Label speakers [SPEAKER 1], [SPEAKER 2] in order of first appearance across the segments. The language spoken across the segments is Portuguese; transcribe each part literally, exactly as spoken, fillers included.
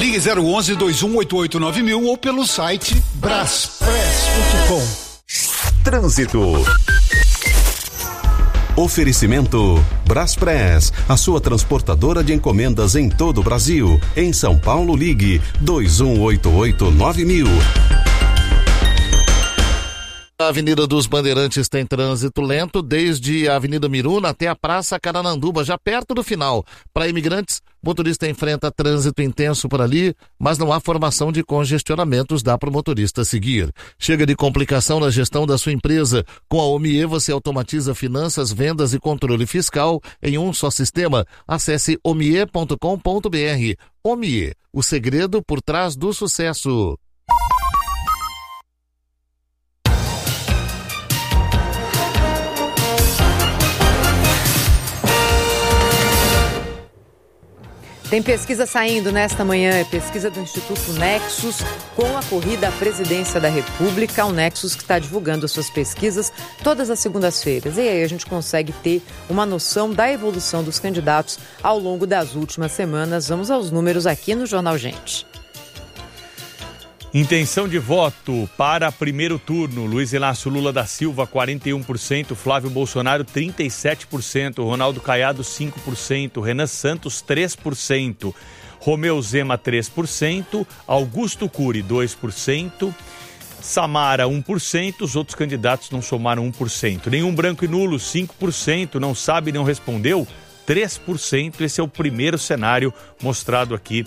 [SPEAKER 1] Ligue zero onze, dois um oito oito, nove mil ou pelo site braspress ponto com.
[SPEAKER 2] Trânsito. Oferecimento Braspress, a sua transportadora de encomendas em todo o Brasil. Em São Paulo, ligue dois um oito oito, nove mil.
[SPEAKER 3] A Avenida dos Bandeirantes tem trânsito lento desde a Avenida Miruna até a Praça Carananduba, já perto do final. Para imigrantes, motorista enfrenta trânsito intenso por ali, mas não há formação de congestionamentos, dá para o motorista seguir. Chega de complicação na gestão da sua empresa. Com a Omie você automatiza finanças, vendas e controle fiscal em um só sistema. Acesse omie ponto com ponto br. Omie, o segredo por trás do sucesso.
[SPEAKER 4] Tem pesquisa saindo nesta manhã, é pesquisa do Instituto Nexus com a corrida à presidência da República. O Nexus que está divulgando as suas pesquisas todas as segundas-feiras. E aí a gente consegue ter uma noção da evolução dos candidatos ao longo das últimas semanas. Vamos aos números aqui no Jornal Gente.
[SPEAKER 5] Intenção de voto para primeiro turno: Luiz Inácio Lula da Silva, quarenta e um por cento, Flávio Bolsonaro, trinta e sete por cento, Ronaldo Caiado, cinco por cento, Renan Santos, três por cento, Romeu Zema, três por cento, Augusto Cury, dois por cento, Samara, um por cento, os outros candidatos não somaram um por cento. Nenhum branco e nulo, cinco por cento, não sabe, não respondeu, três por cento. Esse é o primeiro cenário mostrado aqui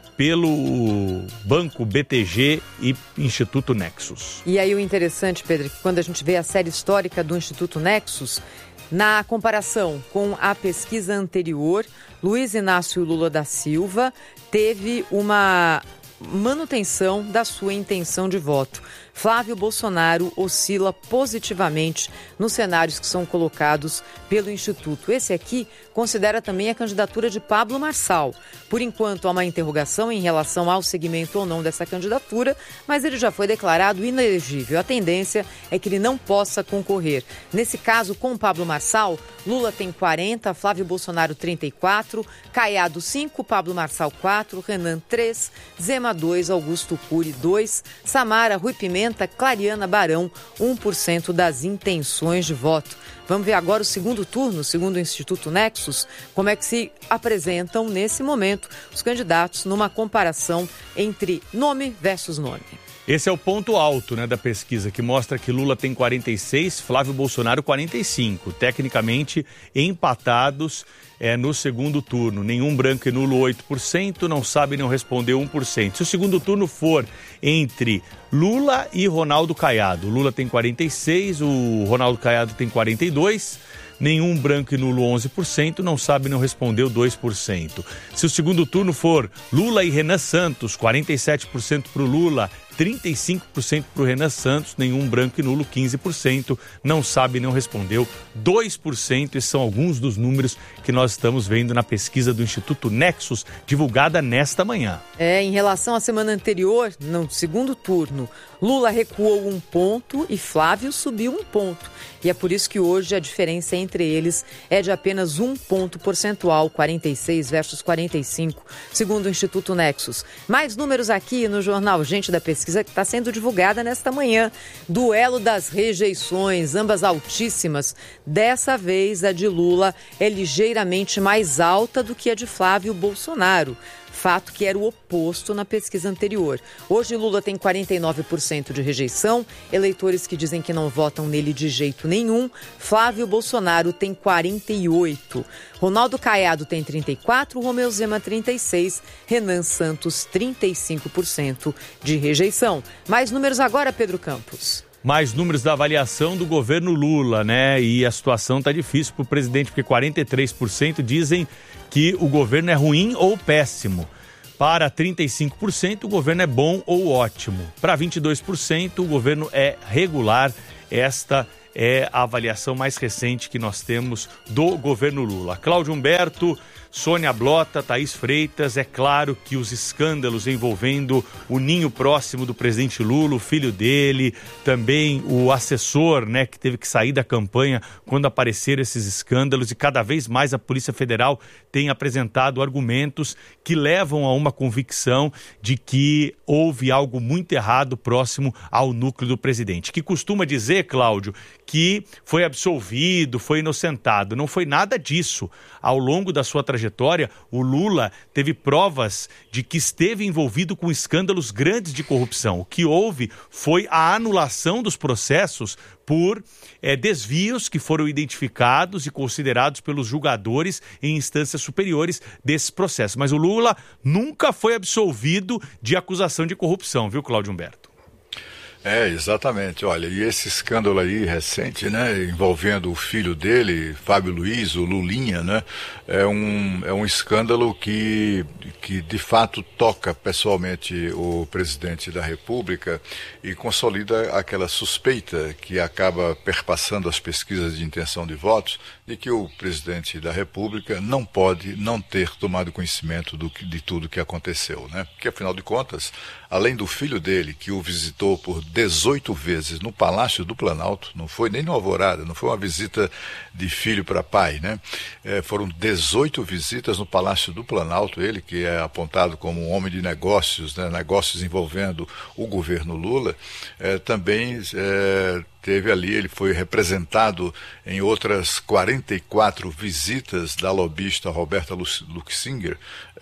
[SPEAKER 5] pelo Banco B T G e Instituto Nexus.
[SPEAKER 4] E aí o interessante, Pedro, é que quando a gente vê a série histórica do Instituto Nexus, na comparação com a pesquisa anterior, Luiz Inácio Lula da Silva teve uma manutenção da sua intenção de voto. Flávio Bolsonaro oscila positivamente nos cenários que são colocados pelo Instituto. Esse aqui considera também a candidatura de Pablo Marçal. Por enquanto, há uma interrogação em relação ao segmento ou não dessa candidatura, mas ele já foi declarado inelegível. A tendência é que ele não possa concorrer. Nesse caso, com Pablo Marçal, Lula tem quarenta, Flávio Bolsonaro trinta e quatro, Caiado cinco, Pablo Marçal quatro, Renan três, Zema dois, Augusto Cury dois, Samara, Rui Pimenta, Clariana Barão, um por cento das intenções de voto. Vamos ver agora o segundo turno, segundo o Instituto Nexus, como é que se apresentam nesse momento os candidatos numa comparação entre nome versus nome.
[SPEAKER 5] Esse é o ponto alto, né, da pesquisa, que mostra que Lula tem quarenta e seis, Flávio Bolsonaro quarenta e cinco. Tecnicamente empatados é, no segundo turno. Nenhum branco e nulo, oito por cento, não sabe, não respondeu, um por cento. Se o segundo turno for entre Lula e Ronaldo Caiado, Lula tem quarenta e seis, o Ronaldo Caiado tem quarenta e dois, nenhum branco e nulo, onze por cento, não sabe, não respondeu, dois por cento. Se o segundo turno for Lula e Renan Santos, quarenta e sete por cento para o Lula, trinta e cinco por cento para o Renan Santos, nenhum branco e nulo, quinze por cento, não sabe, não respondeu, dois por cento. Esses são alguns dos números que nós estamos vendo na pesquisa do Instituto Nexus, divulgada nesta manhã.
[SPEAKER 4] É, em relação à semana anterior, no segundo turno, Lula recuou um ponto e Flávio subiu um ponto. E é por isso que hoje a diferença entre eles é de apenas um ponto percentual, quarenta e seis versus quarenta e cinco, segundo o Instituto Nexus. Mais números aqui no Jornal Gente da Pesquisa, que está sendo divulgada nesta manhã. Duelo das rejeições, ambas altíssimas. Dessa vez, a de Lula é ligeiramente mais alta do que a de Flávio Bolsonaro. Fato que era o oposto na pesquisa anterior. Hoje Lula tem quarenta e nove por cento de rejeição, eleitores que dizem que não votam nele de jeito nenhum. Flávio Bolsonaro tem quarenta e oito por cento. Ronaldo Caiado tem trinta e quatro por cento, Romeu Zema trinta e seis por cento, Renan Santos trinta e cinco por cento de rejeição. Mais números agora, Pedro Campos.
[SPEAKER 5] Mais números da avaliação do governo Lula, né? E a situação tá difícil para o presidente, porque quarenta e três por cento dizem que o governo é ruim ou péssimo. Para trinta e cinco por cento, o governo é bom ou ótimo. Para vinte e dois por cento, o governo é regular. Esta é a avaliação mais recente que nós temos do governo Lula. Cláudio Humberto, Sônia Blota, Thaís Freitas, é claro que os escândalos envolvendo o ninho próximo do presidente Lula, o filho dele, também o assessor, né, que teve que sair da campanha quando apareceram esses escândalos, e cada vez mais a Polícia Federal tem apresentado argumentos que levam a uma convicção de que houve algo muito errado próximo ao núcleo do presidente, que costuma dizer, Cláudio, que foi absolvido, foi inocentado. Não foi nada disso. Ao longo da sua trajetória, o Lula teve provas de que esteve envolvido com escândalos grandes de corrupção. O que houve foi a anulação dos processos por é, desvios que foram identificados e considerados pelos julgadores em instâncias superiores desses processos. Mas o Lula nunca foi absolvido de acusação de corrupção, viu, Cláudio Humberto?
[SPEAKER 6] É, exatamente. Olha, e esse escândalo aí recente, né, envolvendo o filho dele, Fábio Luiz, o Lulinha, né, é um, é um escândalo que, que de fato toca pessoalmente o presidente da República e consolida aquela suspeita que acaba perpassando as pesquisas de intenção de votos de que o presidente da República não pode não ter tomado conhecimento do, de tudo que aconteceu, né, porque afinal de contas, além do filho dele, que o visitou por dezoito vezes no Palácio do Planalto, não foi nem no Alvorada, não foi uma visita de filho para pai, né? É, foram dezoito visitas no Palácio do Planalto, ele que é apontado como um homem de negócios, né? Negócios envolvendo o governo Lula, é, também é, teve ali, ele foi representado em outras quarenta e quatro visitas da lobista Roberta Luxinger,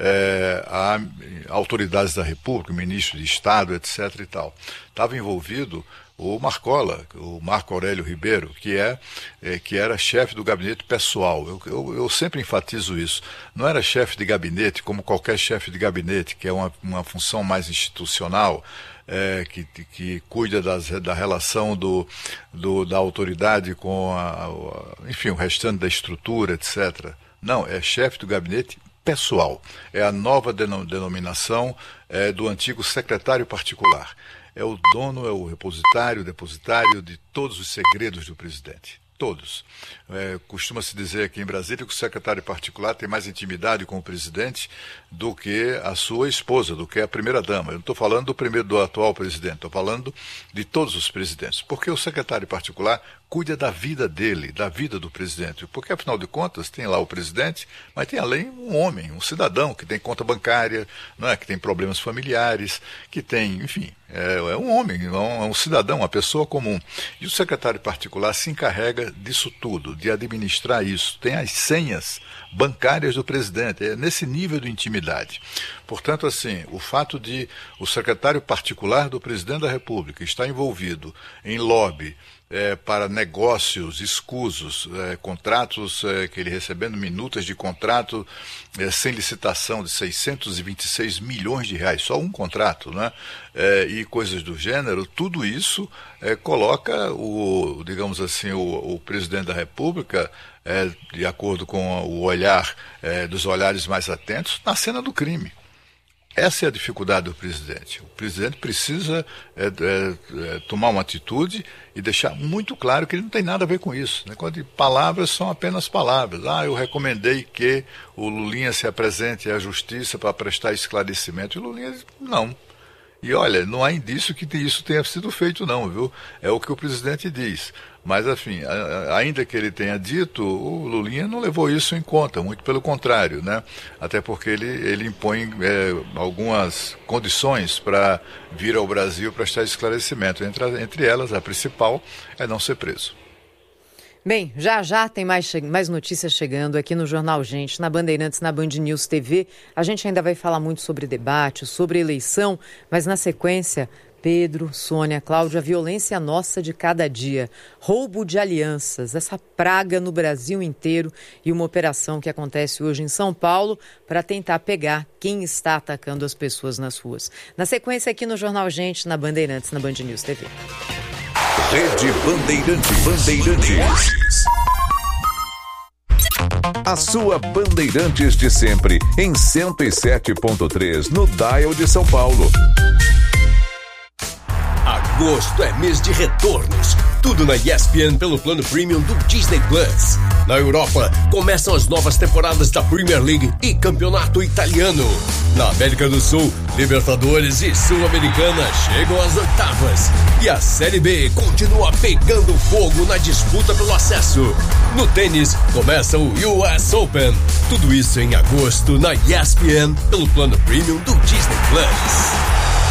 [SPEAKER 6] é, a autoridades da República, ministro de Estado, etc e tal. Estava envolvido o Marcola, o Marco Aurélio Ribeiro, que, é, é, que era chefe do gabinete pessoal. Eu, eu, eu sempre enfatizo isso. Não era chefe de gabinete como qualquer chefe de gabinete, que é uma, uma função mais institucional, É, que, que cuida das, da relação do, do, da autoridade com a, a, enfim, o restante da estrutura, etcétera. Não, é chefe do gabinete pessoal. É a nova denominação é, do antigo secretário particular. É o dono, é o repositário, o depositário de todos os segredos do presidente. Todos. É, costuma-se dizer aqui em Brasília que o secretário particular tem mais intimidade com o presidente do que a sua esposa, do que a primeira-dama. Eu não estou falando do primeiro do atual presidente, estou falando de todos os presidentes. Porque o secretário particular cuida da vida dele, da vida do presidente. Porque, afinal de contas, tem lá o presidente, mas tem além um homem, um cidadão que tem conta bancária, não é? Que tem problemas familiares, que tem, enfim, é, é um homem, é um, é um cidadão, uma pessoa comum. E o secretário particular se encarrega disso tudo, de administrar isso. Tem as senhas bancárias do presidente, é nesse nível de intimidade. Portanto, assim, o fato de o secretário particular do presidente da República estar envolvido em lobby É, para negócios escusos, é, contratos é, que ele recebendo minutas de contrato é, sem licitação de seiscentos e vinte e seis milhões de reais, só um contrato, né? É, e coisas do gênero, tudo isso é, coloca o, digamos assim, o, o presidente da República, é, de acordo com o olhar é, dos olhares mais atentos, na cena do crime. Essa é a dificuldade do presidente. O presidente precisa é, é, é, tomar uma atitude e deixar muito claro que ele não tem nada a ver com isso. Né? Quando palavras são apenas palavras. Ah, eu recomendei que o Lulinha se apresente à justiça para prestar esclarecimento. E o Lulinha diz, não. E olha, não há indício que isso tenha sido feito não, viu? É o que o presidente diz. Mas, enfim, ainda que ele tenha dito, o Lulinha não levou isso em conta, muito pelo contrário, né? Até porque ele, ele impõe é, algumas condições para vir ao Brasil prestar esclarecimento. Entre, entre elas, a principal é não ser preso.
[SPEAKER 4] Bem, já já tem mais, che- mais notícias chegando aqui no Jornal Gente, na Bandeirantes, na Band News T V. A gente ainda vai falar muito sobre debate, sobre eleição, mas na sequência, Pedro, Sônia, Cláudia, a violência nossa de cada dia, roubo de alianças, essa praga no Brasil inteiro e uma operação que acontece hoje em São Paulo para tentar pegar quem está atacando as pessoas nas ruas. Na sequência aqui no Jornal Gente, na Bandeirantes, na Band News T V.
[SPEAKER 2] Rede Bandeirantes. Bandeirantes. A sua Bandeirantes de sempre, em cento e sete ponto três, no Dial de São Paulo.
[SPEAKER 7] Agosto é mês de retornos. tudo na E S P N pelo plano premium do Disney Plus. Na Europa, começam as novas temporadas da Premier League e Campeonato Italiano. Na América do Sul, Libertadores e Sul-Americana chegam às oitavas. E a Série B continua pegando fogo na disputa pelo acesso. No tênis, começa o U S Open. Tudo isso em agosto na E S P N pelo plano premium do Disney Plus.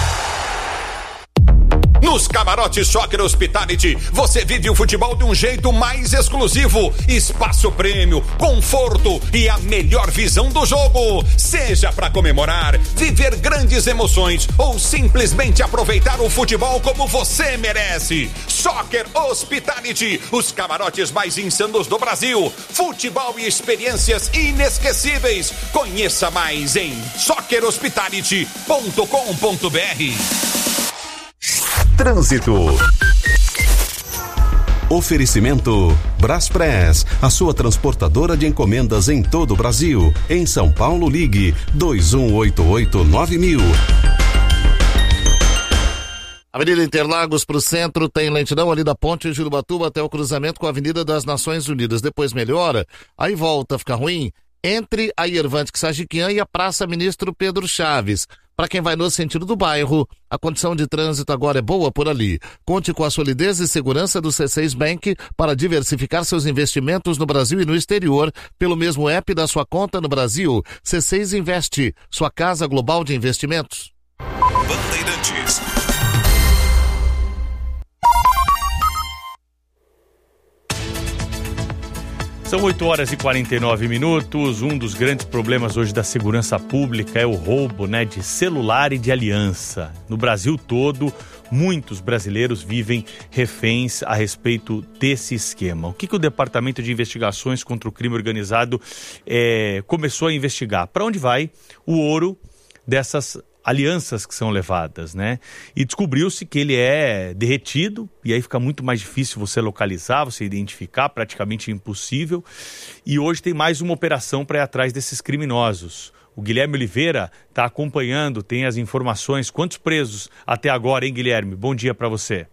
[SPEAKER 8] Nos camarotes Soccer Hospitality, você vive o futebol de um jeito mais exclusivo. Espaço prêmio, conforto e a melhor visão do jogo. Seja para comemorar, viver grandes emoções ou simplesmente aproveitar o futebol como você merece. Soccer Hospitality, os camarotes mais insanos do Brasil. Futebol e experiências inesquecíveis. Conheça mais em soccer hospitality ponto com ponto b r.
[SPEAKER 2] Trânsito. Oferecimento Braspress, a sua transportadora de encomendas em todo o Brasil. Em São Paulo, ligue dois um oito oito nove mil.
[SPEAKER 3] Avenida Interlagos para o centro tem lentidão ali da Ponte Jurubatuba até o cruzamento com a Avenida das Nações Unidas. Depois melhora, aí volta a ficar ruim entre a Irvante Sajiquian e a Praça Ministro Pedro Chaves. Para quem vai no sentido do bairro, a condição de trânsito agora é boa por ali. Conte com a solidez e segurança do C seis Bank para diversificar seus investimentos no Brasil e no exterior pelo mesmo app da sua conta no Brasil. C seis Investe, sua casa global de investimentos.
[SPEAKER 2] Bandeirantes.
[SPEAKER 5] São oito horas e quarenta e nove minutos. Um dos grandes problemas hoje da segurança pública é o roubo, né, de celular e de aliança. No Brasil todo, muitos brasileiros vivem reféns a respeito desse esquema. O que, que o Departamento de Investigações contra o Crime Organizado é, começou a investigar? Para onde vai o ouro dessas alianças que são levadas, né? E descobriu-se que ele é derretido, e aí fica muito mais difícil você localizar, você identificar, praticamente impossível. E hoje tem mais uma operação para ir atrás desses criminosos. O Guilherme Oliveira está acompanhando, tem as informações. Quantos presos até agora, hein, Guilherme? Bom dia para você.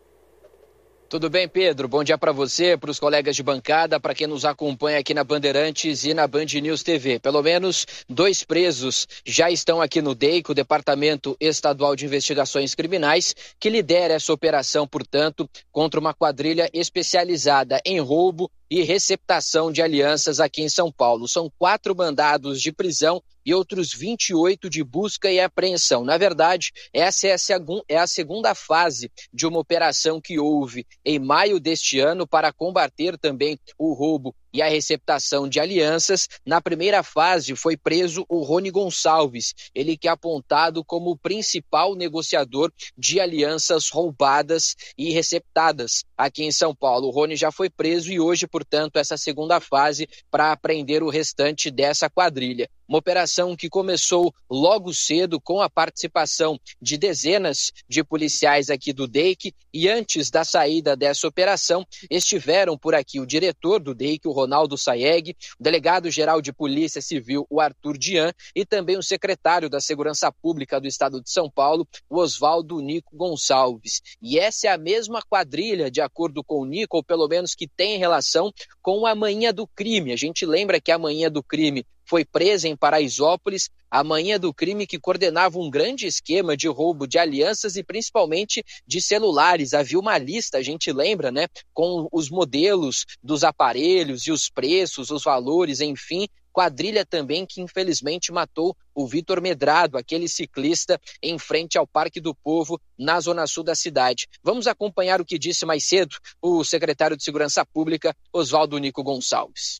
[SPEAKER 9] Tudo bem, Pedro? Bom dia para você, para os colegas de bancada, para quem nos acompanha aqui na Bandeirantes e na Band News T V. Pelo menos dois presos já estão aqui no D E I C, o Departamento Estadual de Investigações Criminais, que lidera essa operação, portanto, contra uma quadrilha especializada em roubo e receptação de alianças aqui em São Paulo. São quatro mandados de prisão e outros vinte e oito de busca e apreensão. Na verdade, essa é a, segu- é a segunda fase de uma operação que houve em maio deste ano para combater também o roubo e a receptação de alianças. Na primeira fase foi preso o Rony Gonçalves, ele que é apontado como o principal negociador de alianças roubadas e receptadas aqui em São Paulo. O Rony já foi preso e hoje, portanto, essa segunda fase para apreender o restante dessa quadrilha. Uma operação que começou logo cedo com a participação de dezenas de policiais aqui do D E I C, e antes da saída dessa operação estiveram por aqui o diretor do D E I C, o Ronaldo Saeg, o delegado-geral de Polícia Civil, o Arthur Dian, e também o secretário da Segurança Pública do Estado de São Paulo, o Oswaldo Nico Gonçalves. E essa é a mesma quadrilha, de acordo com o Nico, ou pelo menos que tem relação com a Manhã do Crime. A gente lembra que a Manhã do Crime foi presa em Paraisópolis, a Manhã do Crime que coordenava um grande esquema de roubo de alianças e principalmente de celulares. Havia uma lista, a gente lembra, né, com os modelos dos aparelhos e os preços, os valores, enfim. Quadrilha também que infelizmente matou o Vitor Medrado, aquele ciclista em frente ao Parque do Povo, na zona sul da cidade. Vamos acompanhar o que disse mais cedo o secretário de Segurança Pública, Oswaldo Nico Gonçalves.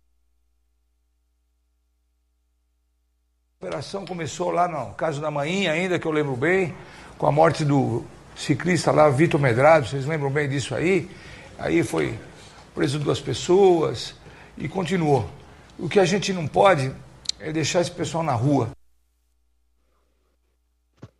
[SPEAKER 10] A operação começou lá no caso da Manhinha, ainda que eu lembro bem, com a morte do ciclista lá, Vitor Medrado, vocês lembram bem disso aí? Aí foi preso duas pessoas e continuou. O que a gente não pode é deixar esse pessoal na rua.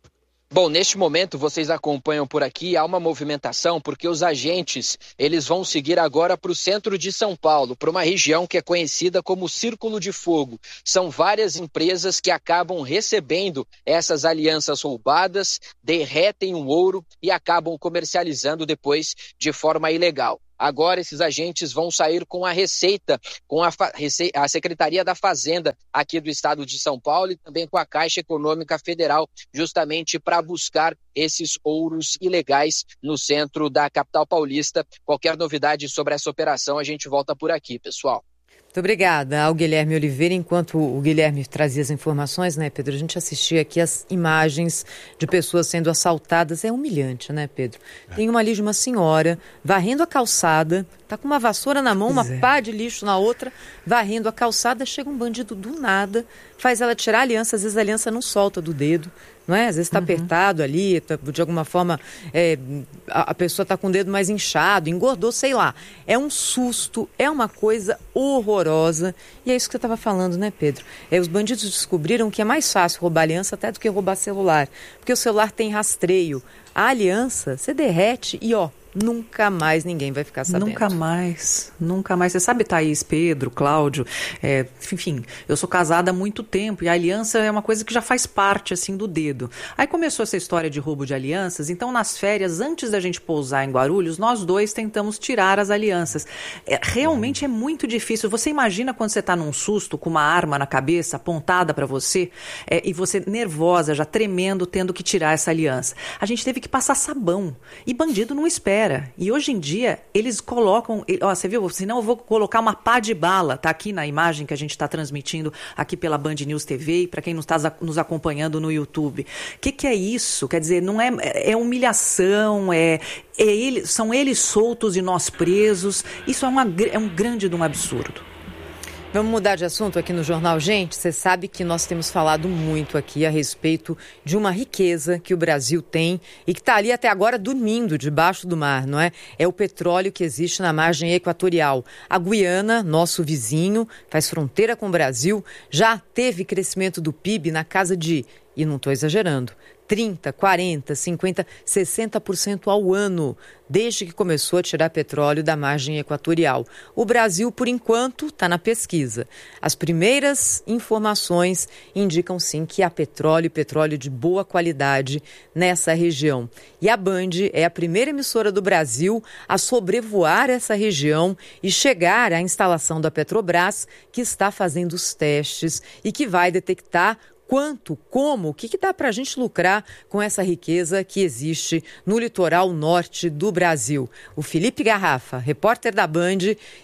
[SPEAKER 9] Bom, neste momento vocês acompanham por aqui, há uma movimentação porque os agentes, eles vão seguir agora para o centro de São Paulo, para uma região que é conhecida como Círculo de Fogo. São várias empresas que acabam recebendo essas alianças roubadas, derretem o ouro e acabam comercializando depois de forma ilegal. Agora esses agentes vão sair com a Receita, com a, a Secretaria da Fazenda aqui do estado de São Paulo e também com a Caixa Econômica Federal, justamente para buscar esses ouros ilegais no centro da capital paulista. Qualquer novidade sobre essa operação, a gente volta por aqui, pessoal.
[SPEAKER 4] Muito obrigada ao Guilherme Oliveira. Enquanto o Guilherme trazia as informações, né, Pedro? A gente assistia aqui as imagens de pessoas sendo assaltadas. É humilhante, né, Pedro? É. Tem uma ali de uma senhora varrendo a calçada, tá com uma vassoura na mão, pois uma é. pá de lixo na outra, varrendo a calçada. Chega um bandido do nada, faz ela tirar a aliança. Às vezes a aliança não solta do dedo, não é? Às vezes está uhum. apertado ali, tá, de alguma forma é, a, a pessoa está com o dedo mais inchado, engordou, sei lá. É um susto, é uma coisa horrorosa. E é isso que você estava falando, né, Pedro? É, os bandidos descobriram que é mais fácil roubar aliança até do que roubar celular. Porque o celular tem rastreio. A aliança, você derrete e, ó, nunca mais ninguém vai ficar sabendo.
[SPEAKER 11] Nunca mais, nunca mais. Você sabe, Thaís, Pedro, Cláudio, é, enfim, eu sou casada há muito tempo e a aliança é uma coisa que já faz parte, assim, do dedo. Aí começou essa história de roubo de alianças, então nas férias, antes da gente pousar em Guarulhos, nós dois tentamos tirar as alianças. É, realmente é muito difícil. Você imagina quando você está num susto com uma arma na cabeça, apontada para você, é, e você nervosa, já tremendo, tendo que tirar essa aliança. A gente teve que passar sabão e bandido não espera. E hoje em dia, eles colocam... Ó, você viu? Senão eu vou colocar uma pá de bala. Tá aqui na imagem que a gente está transmitindo aqui pela Band News T V e para quem não está nos acompanhando no YouTube. O que, que é isso? Quer dizer, não é, é humilhação, é, é ele, são eles soltos e nós presos. Isso é, uma, é um grande de um absurdo.
[SPEAKER 4] Vamos mudar de assunto aqui no Jornal Gente. Você sabe que nós temos falado muito aqui a respeito de uma riqueza que o Brasil tem e que está ali até agora dormindo debaixo do mar, não é? É o petróleo que existe na margem equatorial. A Guiana, nosso vizinho, faz fronteira com o Brasil, já teve crescimento do P I B na casa de, e não estou exagerando, trinta, quarenta, cinquenta, sessenta por cento ao ano, desde que começou a tirar petróleo da margem equatorial. O Brasil, por enquanto, está na pesquisa. As primeiras informações indicam, sim, que há petróleo e petróleo de boa qualidade nessa região. E a Band é a primeira emissora do Brasil a sobrevoar essa região e chegar à instalação da Petrobras, que está fazendo os testes e que vai detectar quanto, como, o que, que dá para a gente lucrar com essa riqueza que existe no litoral norte do Brasil. O Felipe Garrafa, repórter da Band,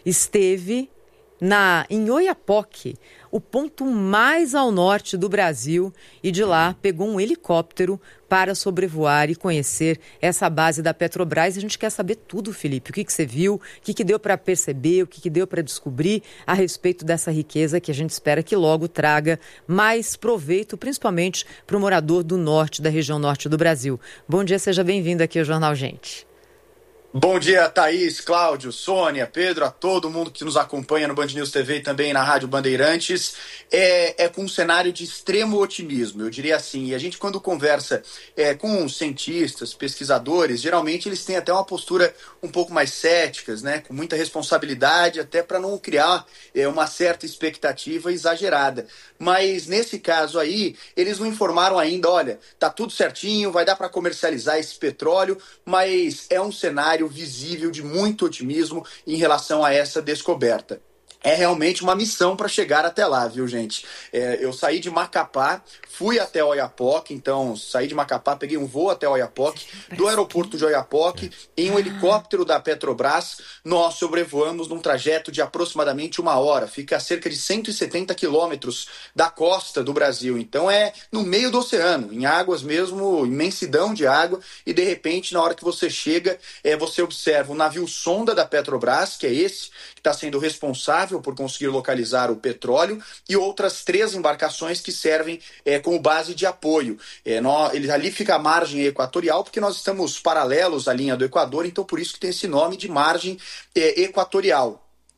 [SPEAKER 4] esteve na, em Oiapoque, o ponto mais ao norte do Brasil, e de lá pegou um helicóptero para sobrevoar e conhecer essa base da Petrobras. A gente quer saber tudo, Felipe. O que, que você viu, o que, que deu para perceber, o que, que deu para descobrir a respeito dessa riqueza que a gente espera que logo traga mais proveito, principalmente para o morador do norte, da região norte do Brasil. Bom dia, seja bem-vindo aqui ao Jornal Gente.
[SPEAKER 12] Bom dia, Thaís, Cláudio, Sônia, Pedro, a todo mundo que nos acompanha no Band News T V e também na Rádio Bandeirantes. É, é com um cenário de extremo otimismo, eu diria assim. E a gente, quando conversa é, com cientistas, pesquisadores, geralmente eles têm até uma postura um pouco mais céticas, né, com muita responsabilidade, até para não criar é, uma certa expectativa exagerada. Mas nesse caso aí, eles não informaram ainda, olha, tá tudo certinho, vai dar para comercializar esse petróleo, mas é um cenário visível de muito otimismo em relação a essa descoberta. É realmente uma missão para chegar até lá, viu, gente? É, eu saí de Macapá, fui até Oiapoque, então saí de Macapá, peguei um voo até Oiapoque, do aeroporto de Oiapoque, em um helicóptero da Petrobras, nós sobrevoamos num trajeto de aproximadamente uma hora, fica a cerca de cento e setenta quilômetros da costa do Brasil, então é no meio do oceano, em águas mesmo, imensidão de água, e de repente, na hora que você chega, é, você observa o navio sonda da Petrobras, que é esse que está sendo responsável por conseguir localizar o petróleo, e outras três embarcações que servem é, como base de apoio. É, nós, ele, ali fica a margem equatorial, porque nós estamos paralelos à linha do Equador, então por isso que tem esse nome de margem é, equatorial.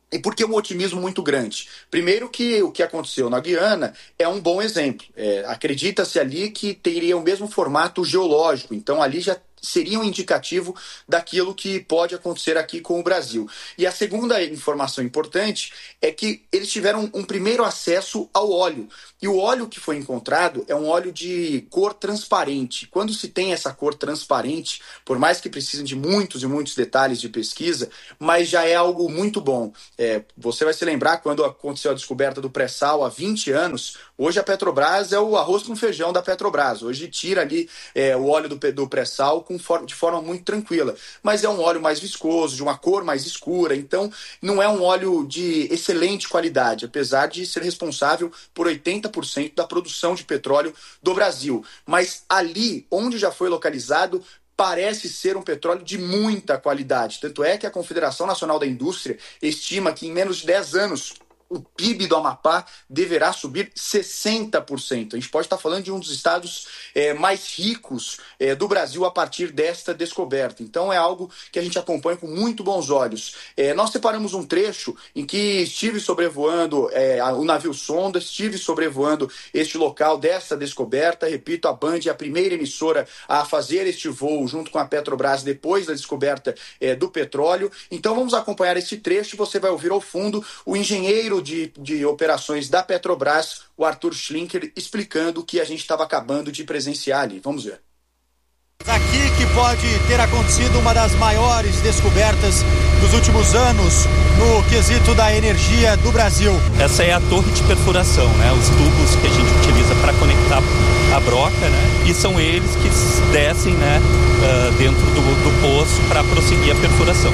[SPEAKER 12] E por que um otimismo muito grande? Primeiro que o que aconteceu na Guiana é um bom exemplo. É, acredita-se ali que teria o mesmo formato geológico, então ali já seria um indicativo daquilo que pode acontecer aqui com o Brasil. E a segunda informação importante é que eles tiveram um primeiro acesso ao óleo. E o óleo que foi encontrado é um óleo de cor transparente. Quando se tem essa cor transparente, por mais que precisem de muitos e muitos detalhes de pesquisa, mas já é algo muito bom. É, você vai se lembrar quando aconteceu a descoberta do pré-sal há vinte anos, hoje a Petrobras é o arroz com feijão da Petrobras. Hoje tira ali é, o óleo do, do pré-sal com for, de forma muito tranquila. Mas é um óleo mais viscoso, de uma cor mais escura, então não é um óleo de excelente qualidade, apesar de ser responsável por oitenta por cento da produção de petróleo do Brasil. Mas ali, onde já foi localizado, parece ser um petróleo de muita qualidade. Tanto é que a Confederação Nacional da Indústria estima que em menos de dez anos o P I B do Amapá deverá subir sessenta por cento. A gente pode estar falando de um dos estados é, mais ricos é, do Brasil a partir desta descoberta. Então é algo que a gente acompanha com muito bons olhos. É, nós separamos um trecho em que estive sobrevoando é, o navio sonda, estive sobrevoando este local desta descoberta. Repito, a Band é a primeira emissora a fazer este voo junto com a Petrobras depois da descoberta é, do petróleo. Então vamos acompanhar este trecho e você vai ouvir ao fundo o engenheiro De, de operações da Petrobras, o Arthur Schlinker, explicando o que a gente estava acabando de presenciar ali. Vamos ver.
[SPEAKER 13] Aqui que pode ter acontecido uma das maiores descobertas dos últimos anos no quesito da energia do Brasil.
[SPEAKER 14] Essa é a torre de perfuração, né? Os tubos que a gente utiliza para conectar a broca, né? E são eles que descem, né, uh, dentro do, do poço para prosseguir a perfuração.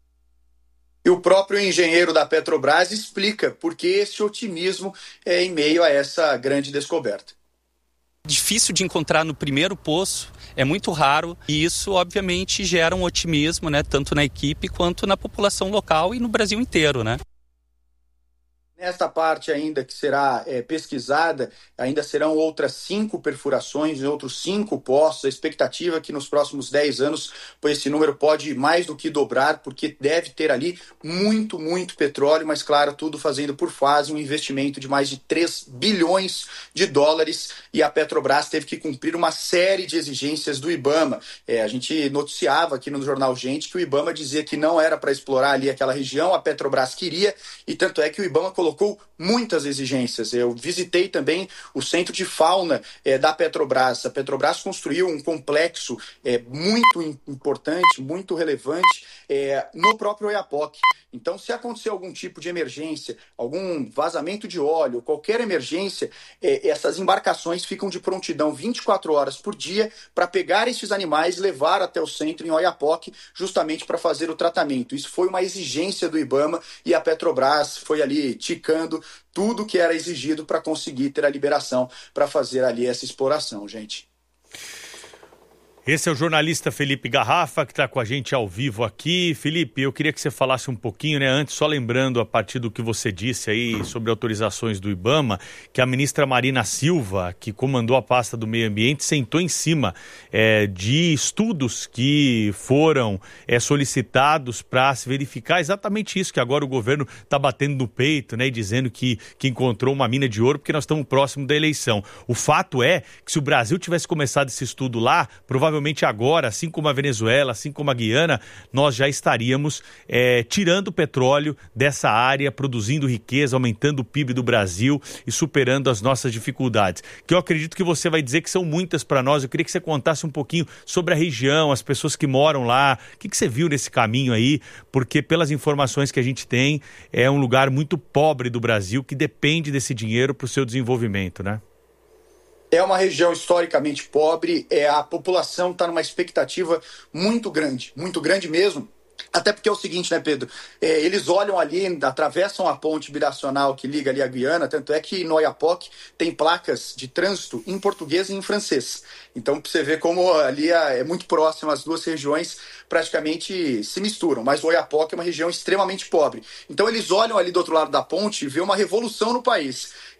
[SPEAKER 12] E o próprio engenheiro da Petrobras explica por que esse otimismo é em meio a essa grande descoberta.
[SPEAKER 14] Difícil de encontrar no primeiro poço, é muito raro e isso obviamente gera um otimismo, né, tanto na equipe quanto na população local e no Brasil inteiro, né?
[SPEAKER 12] Nesta parte ainda que será é, pesquisada, ainda serão outras cinco perfurações em outros cinco poços. A expectativa é que nos próximos dez anos, pois esse número pode mais do que dobrar, porque deve ter ali muito, muito petróleo, mas claro, tudo fazendo por fase um investimento de mais de três bilhões de dólares e a Petrobras teve que cumprir uma série de exigências do IBAMA. É, a gente noticiava aqui no Jornal Gente que o IBAMA dizia que não era para explorar ali aquela região, a Petrobras queria, e tanto é que o IBAMA colocou colocou muitas exigências. Eu visitei também o centro de fauna é, da Petrobras. A Petrobras construiu um complexo é, muito importante, muito relevante é, no próprio Oiapoque. Então, se acontecer algum tipo de emergência, algum vazamento de óleo, qualquer emergência, é, essas embarcações ficam de prontidão vinte e quatro horas por dia para pegar esses animais e levar até o centro em Oiapoque, justamente para fazer o tratamento. Isso foi uma exigência do IBAMA e a Petrobras foi ali ticando tudo que era exigido para conseguir ter a liberação para fazer ali essa exploração, gente.
[SPEAKER 5] Esse é o jornalista Felipe Garrafa, que está com a gente ao vivo aqui. Felipe, eu queria que você falasse um pouquinho, né, antes, só lembrando a partir do que você disse aí sobre autorizações do IBAMA, que a ministra Marina Silva, que comandou a pasta do meio ambiente, sentou em cima é, de estudos que foram é, solicitados para se verificar exatamente isso, que agora o governo está batendo no peito, né, e dizendo que, que encontrou uma mina de ouro, porque nós estamos próximo da eleição. O fato é que se o Brasil tivesse começado esse estudo lá, provavelmente Provavelmente agora, assim como a Venezuela, assim como a Guiana, nós já estaríamos é, tirando petróleo dessa área, produzindo riqueza, aumentando o P I B do Brasil e superando as nossas dificuldades. Que eu acredito que você vai dizer que são muitas para nós. Eu queria que você contasse um pouquinho sobre a região, as pessoas que moram lá. O que, que você viu nesse caminho aí? Porque pelas informações que a gente tem, é um lugar muito pobre do Brasil que depende desse dinheiro para o seu desenvolvimento, né?
[SPEAKER 12] É uma região historicamente pobre, é, a população está numa expectativa muito grande, muito grande mesmo. Até porque é o seguinte, né, Pedro? É, eles olham ali, atravessam a ponte binacional que liga ali a Guiana, tanto é que no Oiapoque tem placas de trânsito em português e em francês. Então, pra você ver como ali é muito próximo, as duas regiões praticamente se misturam. Mas o Oiapoque é uma região extremamente pobre. Então, eles olham ali do outro lado da ponte e vê uma revolução no país.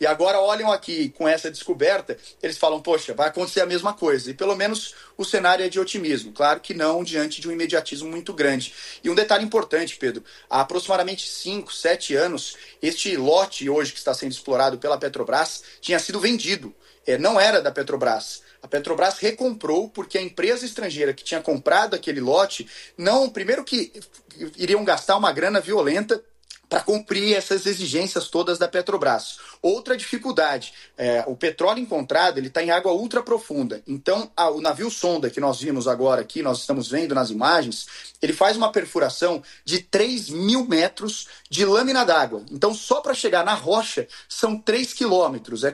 [SPEAKER 12] E agora olham aqui com essa descoberta, eles falam, poxa, vai acontecer a mesma coisa. E pelo menos o cenário é de otimismo. Claro que não diante de um imediatismo muito grande. E um detalhe importante, Pedro, há aproximadamente cinco, sete anos, este lote hoje que está sendo explorado pela Petrobras tinha sido vendido. É, não era da Petrobras. A Petrobras recomprou porque a empresa estrangeira que tinha comprado aquele lote, não, primeiro que iriam gastar uma grana violenta para cumprir essas exigências todas da Petrobras. Outra dificuldade, é, o petróleo encontrado ele está em água ultra profunda. Então, a, o navio sonda que nós vimos agora aqui, nós estamos vendo nas imagens, ele faz uma perfuração de três mil metros de lâmina d'água. Então, só para chegar na rocha, são três quilômetros. É